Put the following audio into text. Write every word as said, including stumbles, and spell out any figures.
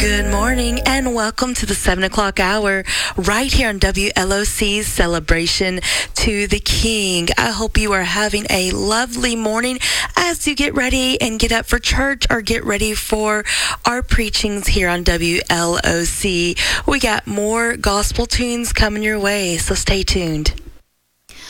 Good morning and welcome to the seven o'clock hour right here on W L O C's Celebration to the King. I hope you are having a lovely morning as you get ready and get up for church or get ready for our preachings here on W L O C. We got more gospel tunes coming your way, so stay tuned.